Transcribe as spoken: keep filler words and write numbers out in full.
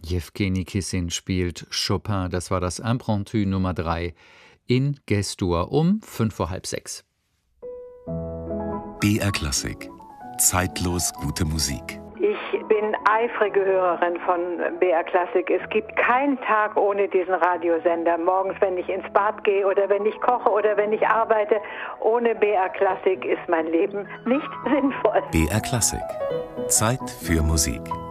Jewgeni Kissin spielt Chopin, das war das Impromptu Nummer drei in Gestur um fünf vor halb sechs. B R Klassik. Zeitlos gute Musik. Ich bin eifrige Hörerin von B R Klassik. Es gibt keinen Tag ohne diesen Radiosender. Morgens, wenn ich ins Bad gehe oder wenn ich koche oder wenn ich arbeite. Ohne B R Klassik ist mein Leben nicht sinnvoll. B R Klassik. Zeit für Musik.